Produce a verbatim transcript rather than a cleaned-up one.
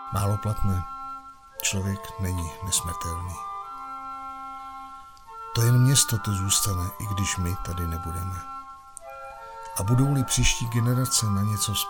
málo platné. Člověk není nesmrtelný. To jen město tu zůstane, i když my tady nebudeme. A budou-li příští generace na něco